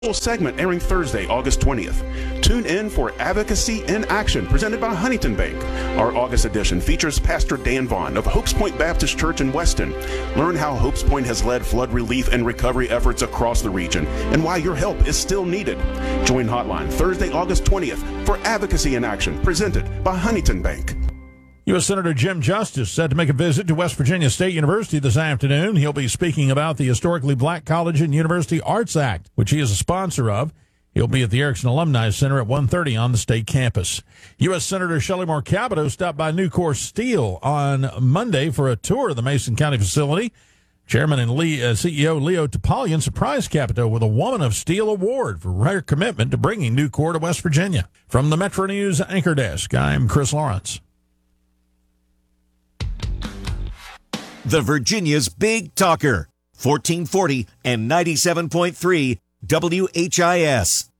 segment airing Thursday, August 20th. Tune in for Advocacy in Action, presented by Huntington Bank. Our August edition features Pastor Dan Vaughn of Hopes Point Baptist Church in Weston. Learn how Hopes Point has led flood relief and recovery efforts across the region and why your help is still needed. Join Hotline Thursday, August 20th for Advocacy in Action, presented by Huntington Bank. U.S. Senator Jim Justice set to make a visit to West Virginia State University this afternoon. He'll be speaking about the Historically Black College and University Arts Act, which he is a sponsor of. He'll be at the Erickson Alumni Center at 1:30 on the state campus. U.S. Senator Shelley Moore Capito stopped by Nucor Steel on Monday for a tour of the Mason County facility. Chairman and CEO Leo Topalian surprised Capito with a Woman of Steel Award for her commitment to bringing Nucor to West Virginia. From the Metro News Anchor Desk, I'm Chris Lawrence. The Virginia's Big Talker, 1440 and 97.3 WHIS.